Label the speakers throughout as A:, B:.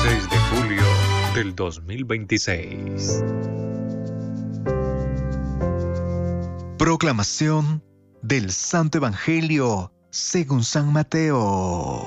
A: 6 de julio del 2026.
B: Proclamación del Santo Evangelio según San Mateo.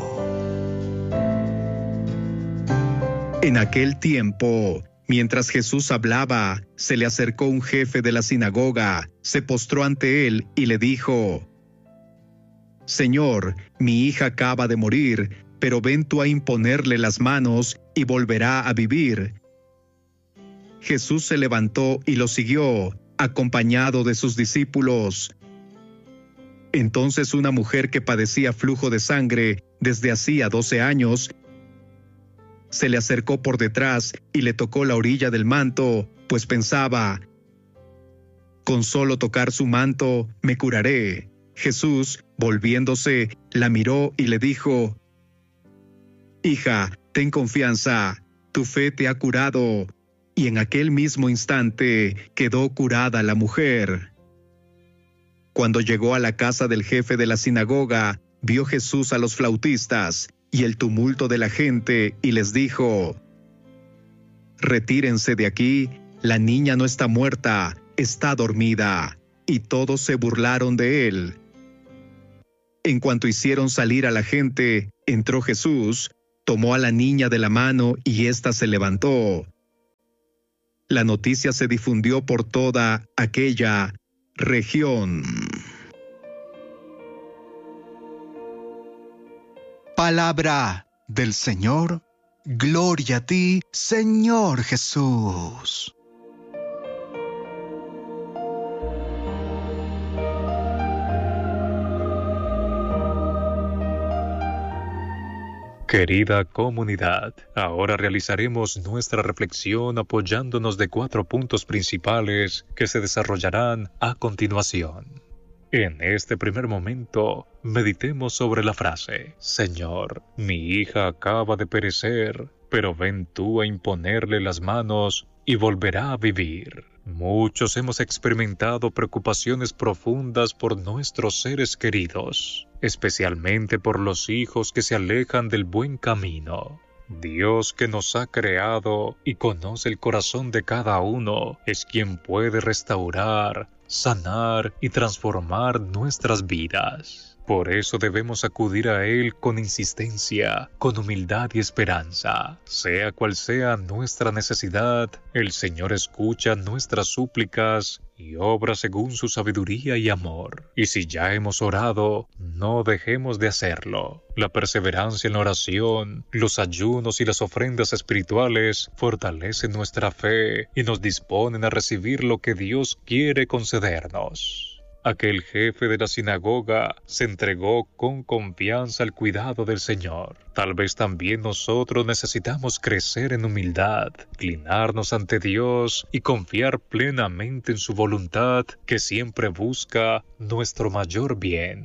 C: En aquel tiempo, mientras Jesús hablaba, se le acercó un jefe de la sinagoga, se postró ante él y le dijo: Señor, mi hija acaba de morir, pero ven tú a imponerle las manos y volverá a vivir. Jesús se levantó y lo siguió, acompañado de sus discípulos. Entonces una mujer que padecía flujo de sangre desde hacía 12 años, se le acercó por detrás y le tocó la orilla del manto, pues pensaba: con solo tocar su manto me curaré. Jesús, volviéndose, la miró y le dijo: Hija, ten confianza, tu fe te ha curado. Y en aquel mismo instante quedó curada la mujer. Cuando llegó a la casa del jefe de la sinagoga, vio Jesús a los flautistas y el tumulto de la gente, y les dijo: Retírense de aquí, la niña no está muerta, está dormida. Y todos se burlaron de él. En cuanto hicieron salir a la gente, entró Jesús, tomó a la niña de la mano y ésta se levantó. La noticia se difundió por toda aquella región.
B: Palabra del Señor. Gloria a ti, Señor Jesús.
A: Querida comunidad, ahora realizaremos nuestra reflexión apoyándonos de 4 puntos principales que se desarrollarán a continuación. En este primer momento, meditemos sobre la frase: Señor, mi hija acaba de perecer, pero ven tú a imponerle las manos y volverá a vivir. Muchos hemos experimentado preocupaciones profundas por nuestros seres queridos, especialmente por los hijos que se alejan del buen camino. Dios, que nos ha creado y conoce el corazón de cada uno, es quien puede restaurar, sanar y transformar nuestras vidas. Por eso debemos acudir a Él con insistencia, con humildad y esperanza. Sea cual sea nuestra necesidad, el Señor escucha nuestras súplicas y obra según su sabiduría y amor. Y si ya hemos orado, no dejemos de hacerlo. La perseverancia en la oración, los ayunos y las ofrendas espirituales fortalecen nuestra fe y nos disponen a recibir lo que Dios quiere concedernos. Aquel jefe de la sinagoga se entregó con confianza al cuidado del Señor. Tal vez también nosotros necesitamos crecer en humildad, inclinarnos ante Dios y confiar plenamente en su voluntad, que siempre busca nuestro mayor bien.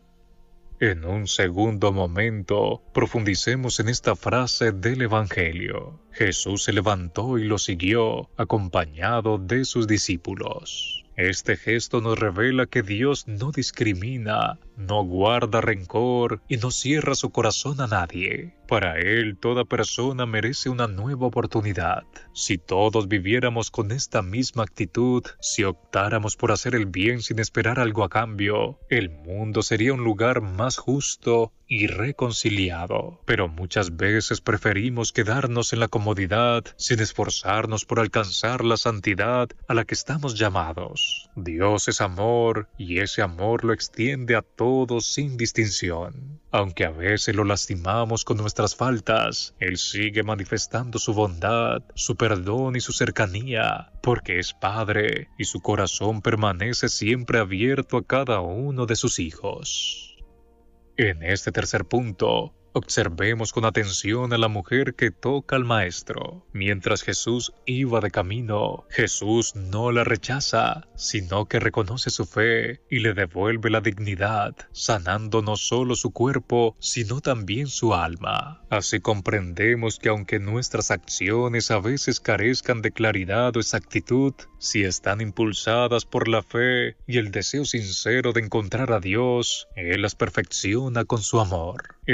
A: En un segundo momento, profundicemos en esta frase del Evangelio. Jesús se levantó y lo siguió, acompañado de sus discípulos. Este gesto nos revela que Dios no discrimina, no guarda rencor y no cierra su corazón a nadie. Para Él, toda persona merece una nueva oportunidad. Si todos viviéramos con esta misma actitud, si optáramos por hacer el bien sin esperar algo a cambio, el mundo sería un lugar más justo y reconciliado. Pero muchas veces preferimos quedarnos en la comodidad sin esforzarnos por alcanzar la santidad a la que estamos llamados. Dios es amor y ese amor lo extiende a todos sin distinción. Aunque a veces lo lastimamos con nuestras faltas, Él sigue manifestando su bondad, su perdón y su cercanía, porque es Padre y su corazón permanece siempre abierto a cada uno de sus hijos. En este tercer punto, observemos con atención a la mujer que toca al Maestro. Mientras Jesús iba de camino, Jesús no la rechaza, sino que reconoce su fe y le devuelve la dignidad, sanando no solo su cuerpo, sino también su alma. Así comprendemos que aunque nuestras acciones a veces carezcan de claridad o exactitud, si están impulsadas por la fe y el deseo sincero de encontrar a Dios, Él las perfecciona con su amor. El Señor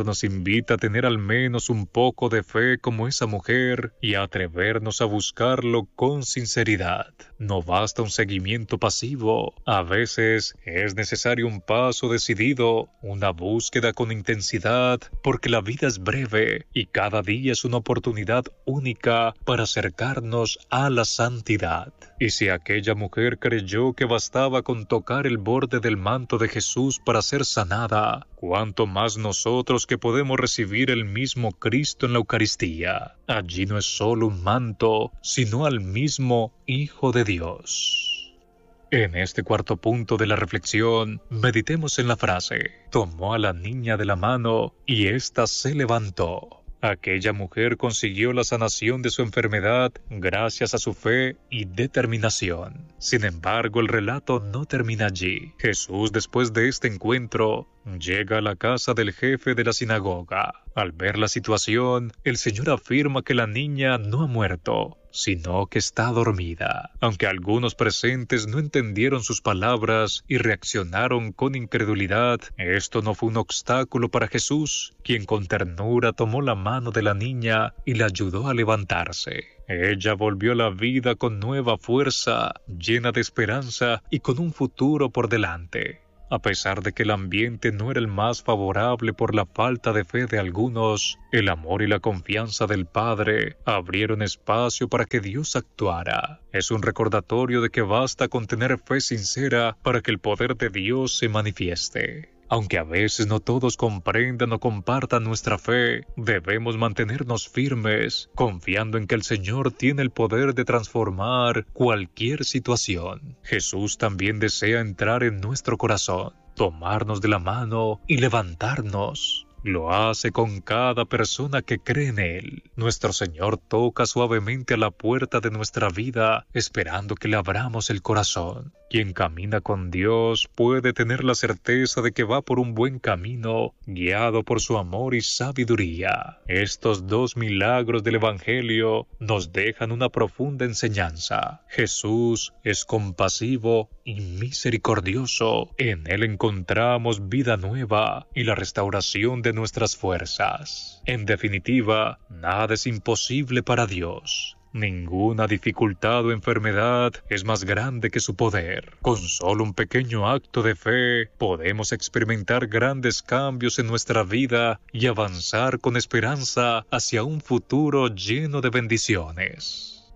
A: Señor nos invita a tener al menos un poco de fe como esa mujer y a atrevernos a buscarlo con sinceridad. No basta un seguimiento pasivo, a veces es necesario un paso decidido, una búsqueda con intensidad, porque la vida es breve y cada día es una oportunidad única para acercarnos a la santidad. Y si aquella mujer creyó que bastaba con tocar el borde del manto de Jesús para ser sanada, cuánto más nosotros que podemos recibir el mismo Cristo en la Eucaristía. Allí no es solo un manto, sino al mismo Hijo de Dios. En este cuarto punto de la reflexión, meditemos en la frase: tomó a la niña de la mano y ésta se levantó. Aquella mujer consiguió la sanación de su enfermedad gracias a su fe y determinación. Sin embargo, el relato no termina allí. Jesús, después de este encuentro, llega a la casa del jefe de la sinagoga. Al ver la situación, el Señor afirma que la niña no ha muerto, sino que está dormida. Aunque algunos presentes no entendieron sus palabras y reaccionaron con incredulidad, esto no fue un obstáculo para Jesús, quien con ternura tomó la mano de la niña y la ayudó a levantarse. Ella volvió a la vida con nueva fuerza, llena de esperanza y con un futuro por delante. A pesar de que el ambiente no era el más favorable por la falta de fe de algunos, el amor y la confianza del Padre abrieron espacio para que Dios actuara. Es un recordatorio de que basta con tener fe sincera para que el poder de Dios se manifieste. Aunque a veces no todos comprendan o compartan nuestra fe, debemos mantenernos firmes, confiando en que el Señor tiene el poder de transformar cualquier situación. Jesús también desea entrar en nuestro corazón, tomarnos de la mano y levantarnos. Lo hace con cada persona que cree en Él. Nuestro Señor toca suavemente a la puerta de nuestra vida, esperando que le abramos el corazón. Quien camina con Dios puede tener la certeza de que va por un buen camino, guiado por su amor y sabiduría. Estos dos milagros del Evangelio nos dejan una profunda enseñanza. Jesús es compasivo y misericordioso. En Él encontramos vida nueva y la restauración de nuestras fuerzas. En definitiva, nada es imposible para Dios. Ninguna dificultad o enfermedad es más grande que su poder. Con solo un pequeño acto de fe, podemos experimentar grandes cambios en nuestra vida y avanzar con esperanza hacia un futuro lleno de bendiciones.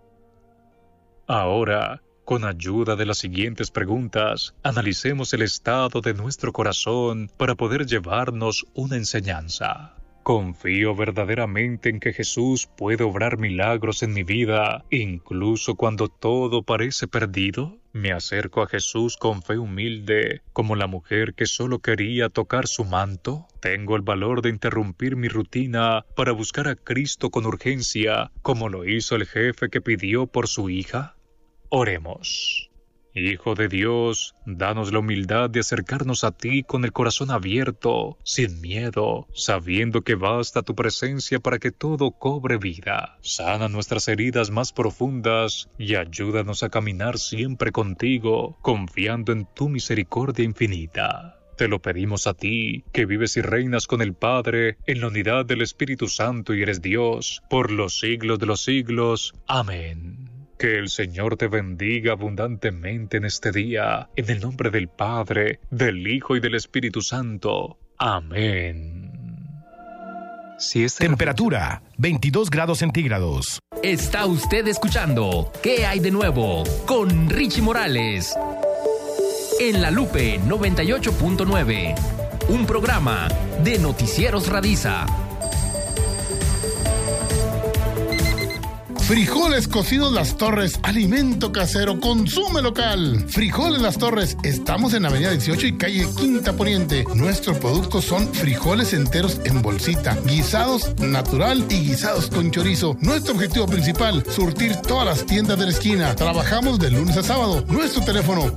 A: Ahora, con ayuda de las siguientes preguntas, analicemos el estado de nuestro corazón para poder llevarnos una enseñanza. ¿Confío verdaderamente en que Jesús puede obrar milagros en mi vida, incluso cuando todo parece perdido? ¿Me acerco a Jesús con fe humilde, como la mujer que solo quería tocar su manto? ¿Tengo el valor de interrumpir mi rutina para buscar a Cristo con urgencia, como lo hizo el jefe que pidió por su hija? Oremos. Hijo de Dios, danos la humildad de acercarnos a ti con el corazón abierto, sin miedo, sabiendo que basta tu presencia para que todo cobre vida. Sana nuestras heridas más profundas y ayúdanos a caminar siempre contigo, confiando en tu misericordia infinita. Te lo pedimos a ti, que vives y reinas con el Padre, en la unidad del Espíritu Santo y eres Dios, por los siglos de los siglos. Amén. Que el Señor te bendiga abundantemente en este día, en el nombre del Padre, del Hijo y del Espíritu Santo. Amén.
D: Temperatura, 22 grados centígrados. Está usted escuchando ¿Qué hay de nuevo? Con Richie Morales. En La Lupe 98.9. Un programa de Noticieros Radiza.
E: Frijoles cocidos Las Torres, alimento casero, consume local. Frijoles Las Torres, estamos en Avenida 18 y calle Quinta Poniente. Nuestros productos son frijoles enteros en bolsita, guisados natural y guisados con chorizo. Nuestro objetivo principal, surtir todas las tiendas de la esquina. Trabajamos de lunes a sábado. Nuestro teléfono,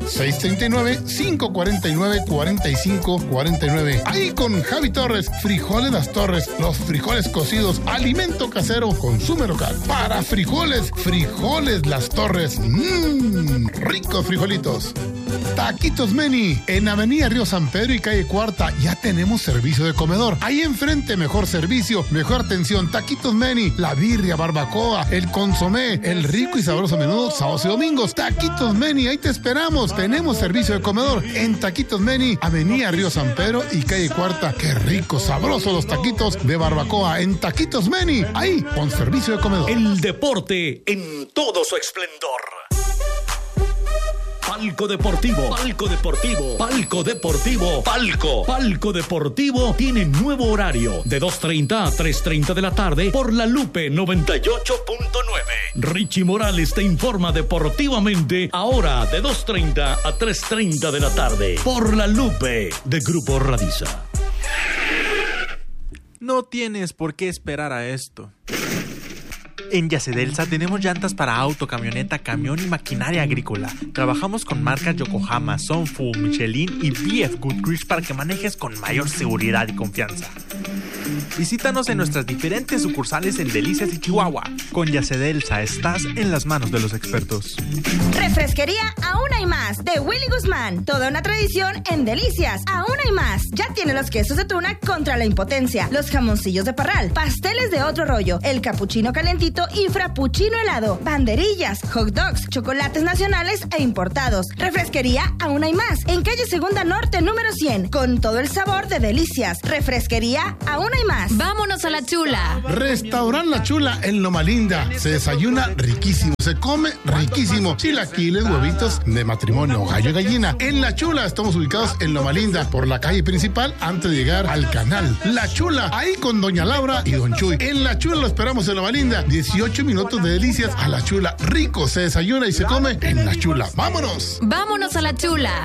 E: 639-549-4549. Ahí con Javi Torres, Frijoles Las Torres, los frijoles cocidos, alimento casero, consume local. Para frijoles frijoles Las Torres. Ricos frijolitos. Taquitos Meni, en Avenida Río San Pedro y calle Cuarta, ya tenemos servicio de comedor. Ahí enfrente, mejor servicio, mejor atención. Taquitos Meni, la birria, barbacoa, el consomé, el rico y sabroso menudo, sábados y domingos. Taquitos Meni, ahí te esperamos. Tenemos servicio de comedor en Taquitos Meni, Avenida Río San Pedro y calle Cuarta. Qué rico, sabroso los taquitos de barbacoa en Taquitos Meni, ahí con servicio de comedor.
F: El deporte en todo su esplendor. Palco Deportivo, Palco Deportivo, Palco Deportivo, Palco Deportivo tiene nuevo horario de 2:30 a 3:30 de la tarde por la Lupe 98.9. Richie Morales te informa deportivamente ahora de 2:30 a 3:30 de la tarde por la Lupe de Grupo Radiza.
G: No tienes por qué esperar a esto. En Yacedelsa tenemos llantas para auto, camioneta, camión y maquinaria agrícola. Trabajamos con marcas Yokohama, Sunfu, Michelin y BF Goodrich para que manejes con mayor seguridad y confianza. Visítanos en nuestras diferentes sucursales en Delicias y Chihuahua. Con Yacedelsa estás en las manos de los expertos.
H: Refresquería Aún Hay Más de Willy Guzmán. Toda una tradición en Delicias. Aún hay más. Ya tiene los quesos de tuna contra la impotencia, los jamoncillos de parral, pasteles de otro rollo, el capuchino calentito y frappuccino helado, banderillas, hot dogs, chocolates nacionales e importados. Refresquería Aún Hay Más en calle Segunda Norte número 100, con todo el sabor de Delicias. Refresquería Aún Hay Más.
I: Vámonos a La Chula.
E: Restaurant La Chula en Loma Linda. Se desayuna riquísimo, se come riquísimo. Chilaquiles, huevitos de matrimonio, gallo y gallina. En La Chula estamos ubicados en Loma Linda, por la calle principal antes de llegar al canal. La Chula, ahí con Doña Laura y Don Chuy. En La Chula lo esperamos en Loma Linda. 18 minutos de Delicias a La Chula. Rico, se desayuna y se come en La Chula. ¡Vámonos!
I: Vámonos a La Chula.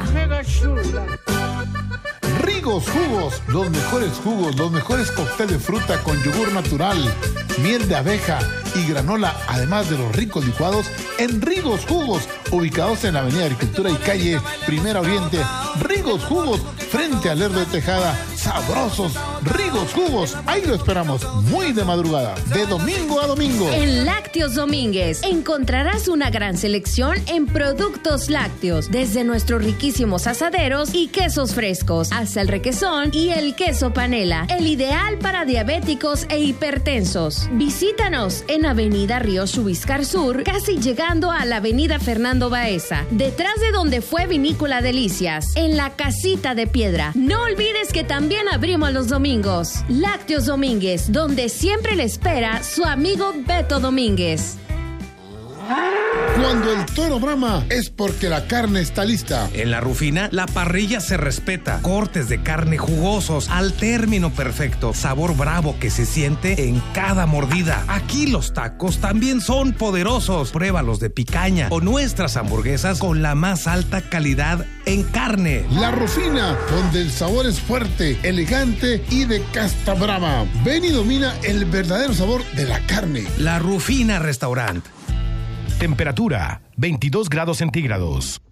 E: Rigos Jugos, los mejores cócteles de fruta con yogur natural, miel de abeja y granola, además de los ricos licuados en Rigos Jugos, ubicados en la Avenida Agricultura y calle Primera Oriente. Rigos Jugos, frente al Lerdo de Tejada. Sabrosos Rigos Jugos, ahí lo esperamos, muy de madrugada, de domingo a domingo.
I: En Lácteos Domínguez encontrarás una gran selección en productos lácteos, desde nuestros riquísimos asaderos y quesos frescos, hasta el requesón y el queso panela, el ideal para diabéticos e hipertensos. Visítanos en Avenida Río Chubiscar Sur, casi llegando a la Avenida Fernando Baeza, detrás de donde fue Vinícola Delicias, en la Casita de Piedra. No olvides que también abrimos los domingos. Lácteos Domínguez, donde siempre le espera su amigo Beto Domínguez.
E: Cuando el toro brama es porque la carne está lista.
J: En La Rufina, la parrilla se respeta. Cortes de carne jugosos al término perfecto. Sabor bravo que se siente en cada mordida. Aquí los tacos también son poderosos. Pruébalos de picaña o nuestras hamburguesas con la más alta calidad en carne.
E: La Rufina, donde el sabor es fuerte, elegante y de casta brava. Ven y domina el verdadero sabor de la carne.
J: La Rufina Restaurant.
D: Temperatura 22 grados centígrados.